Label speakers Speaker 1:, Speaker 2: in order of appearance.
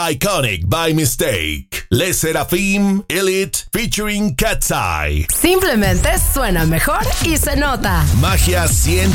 Speaker 1: Iconic by Mistake. Le Sserafim Elite featuring Cat's Eye.
Speaker 2: Simplemente suena mejor y se nota.
Speaker 1: Magia 100%